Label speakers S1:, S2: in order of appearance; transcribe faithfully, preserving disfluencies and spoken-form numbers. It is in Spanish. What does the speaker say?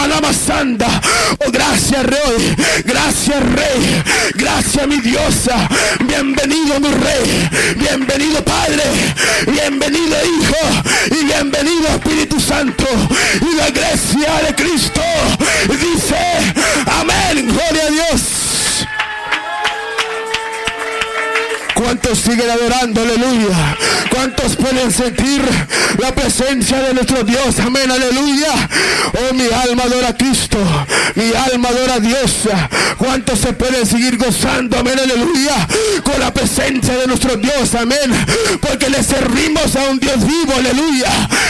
S1: Alamasanda. Oh, gracias, Rey. Gracias, Rey. Gracias, mi diosa. Bienvenido, mi Rey. Bienvenido, Padre. Bienvenido, Hijo. Y bienvenido, Espíritu Santo. Y la iglesia de Cristo dice amén. Gloria a Dios. ¿Cuántos siguen adorando? Aleluya. ¿Cuántos pueden sentir la presencia de nuestro Dios? Amén, aleluya. Oh, mi alma adora a Cristo. Mi alma adora a Dios. ¿Cuántos se pueden seguir gozando? Amén, aleluya. Con la presencia de nuestro Dios. Amén. Porque le servimos a un Dios vivo. Aleluya.